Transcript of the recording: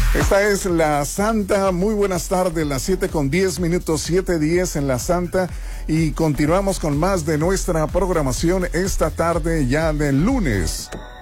Esta es La Santa. Muy buenas tardes, las 7:10, 7:10 en La Santa. Y continuamos con más de nuestra programación esta tarde ya del lunes.